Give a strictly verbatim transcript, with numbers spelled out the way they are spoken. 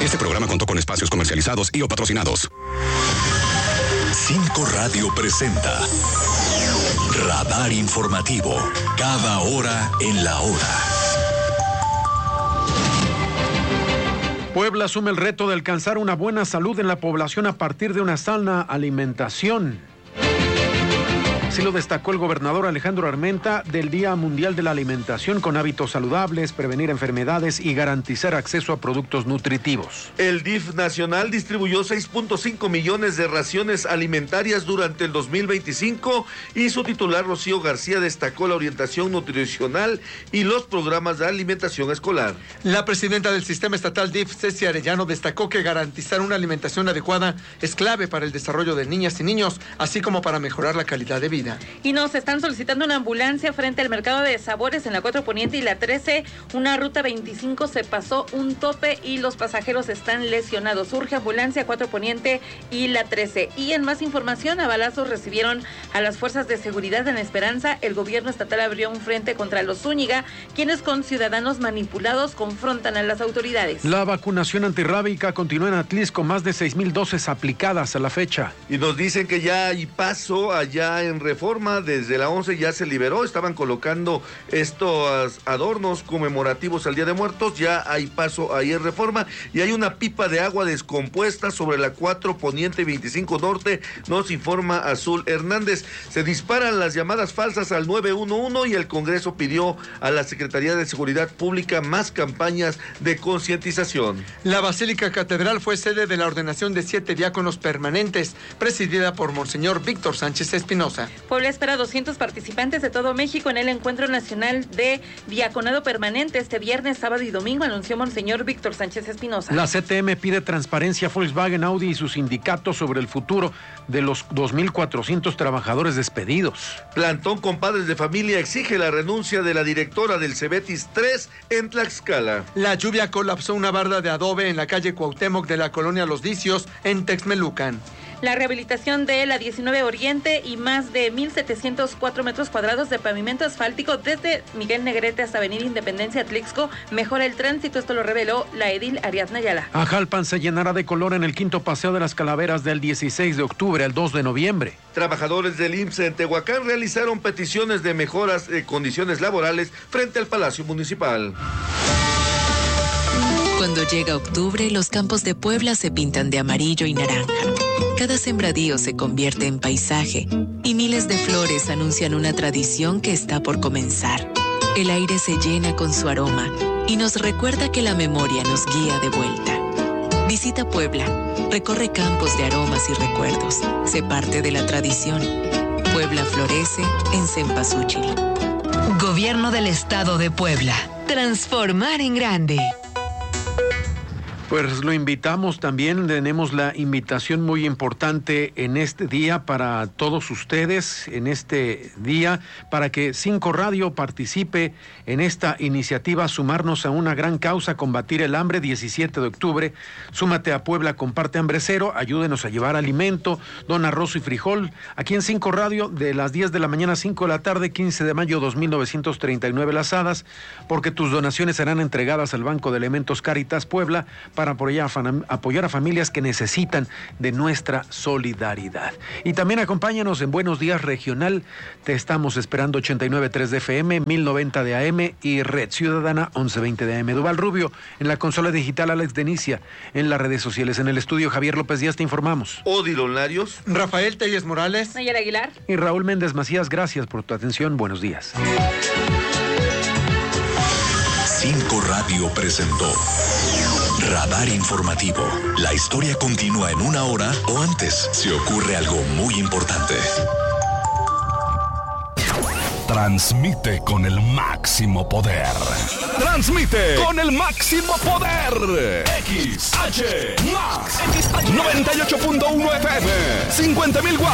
Este programa contó con espacios comercializados y o patrocinados. Cinco Radio presenta Radar Informativo, cada hora en la hora. Puebla asume el reto de alcanzar una buena salud en la población a partir de una sana alimentación. Así lo destacó el gobernador Alejandro Armenta del Día Mundial de la Alimentación, con hábitos saludables, prevenir enfermedades y garantizar acceso a productos nutritivos. El D I F nacional distribuyó seis punto cinco millones de raciones alimentarias durante el dos mil veinticinco y su titular Rocío García destacó la orientación nutricional y los programas de alimentación escolar. La presidenta del Sistema Estatal D I F, Ceci Arellano, destacó que garantizar una alimentación adecuada es clave para el desarrollo de niñas y niños, así como para mejorar la calidad de vida. Y nos están solicitando una ambulancia frente al mercado de sabores en la cuatro Poniente y la trece. Una ruta veinticinco se pasó un tope y los pasajeros están lesionados. Urge ambulancia cuatro Poniente y la trece. Y en más información, a balazos recibieron a las fuerzas de seguridad en Esperanza. El gobierno estatal abrió un frente contra los Zúñiga, quienes con ciudadanos manipulados confrontan a las autoridades. La vacunación antirrábica continúa en Atlisco, más de seis mil dosis aplicadas a la fecha. Y nos dicen que ya hay paso allá en Reforma, desde la once ya se liberó, estaban colocando estos adornos conmemorativos al Día de Muertos, ya hay paso ahí en Reforma, y hay una pipa de agua descompuesta sobre la cuatro Poniente veinticinco Norte, nos informa Azul Hernández. Se disparan las llamadas falsas al nueve uno uno y el Congreso pidió a la Secretaría de Seguridad Pública más campañas de concientización. La Basílica Catedral fue sede de la ordenación de siete diáconos permanentes, presidida por Monseñor Víctor Sánchez Espinosa. Puebla espera doscientos participantes de todo México en el Encuentro Nacional de Diaconado Permanente este viernes, sábado y domingo, anunció Monseñor Víctor Sánchez Espinosa. La C T M pide transparencia a Volkswagen, Audi y sus sindicatos sobre el futuro de los dos mil cuatrocientos trabajadores despedidos. Plantón con padres de familia exige la renuncia de la directora del Cebetis tres en Tlaxcala. La lluvia colapsó una barda de adobe en la calle Cuauhtémoc de la colonia Los Vicios en Texmelucan. La rehabilitación de la diecinueve Oriente y más de mil setecientos cuatro metros cuadrados de pavimento asfáltico desde Miguel Negrete hasta Avenida Independencia Atlixco mejora el tránsito. Esto lo reveló la edil Ariadna Ayala. Ajalpan se llenará de color en el quinto paseo de las calaveras del dieciséis de octubre al dos de noviembre. Trabajadores del I M S S en Tehuacán realizaron peticiones de mejoras de condiciones laborales frente al Palacio Municipal. Cuando llega octubre, los campos de Puebla se pintan de amarillo y naranja. Cada sembradío se convierte en paisaje y miles de flores anuncian una tradición que está por comenzar. El aire se llena con su aroma y nos recuerda que la memoria nos guía de vuelta. Visita Puebla, recorre campos de aromas y recuerdos. Sé parte de la tradición. Puebla florece en Cempasúchil. Gobierno del Estado de Puebla. Transformar en grande. Pues lo invitamos también, tenemos la invitación muy importante en este día para todos ustedes, en este día, para que Cinco Radio participe en esta iniciativa, sumarnos a una gran causa, combatir el hambre, diecisiete de octubre, súmate a Puebla, comparte hambre cero, ayúdenos a llevar alimento, dona arroz y frijol, aquí en Cinco Radio, de las diez de la mañana a cinco de la tarde, quince de mayo dos mil novecientos treinta y nueve Las Hadas, porque tus donaciones serán entregadas al Banco de Elementos Cáritas Puebla, para apoyar a, apoyar a familias que necesitan de nuestra solidaridad. Y también acompáñanos en Buenos Días Regional, te estamos esperando ochenta y nueve punto tres de F M, mil noventa de A M y Red Ciudadana once veinte de A M. Duval Rubio, en la consola digital Alex Denicia, en las redes sociales, en el estudio Javier López Díaz, te informamos. Odilon Larios, Rafael Telles Morales, Nayara Aguilar y Raúl Méndez Macías, gracias por tu atención, buenos días. Cinco Radio presentó Radar Informativo. La historia continúa en una hora o antes si ocurre algo muy importante. Transmite con el máximo poder. Transmite con el máximo poder. X H Max noventa y ocho punto uno F M, cincuenta mil watts.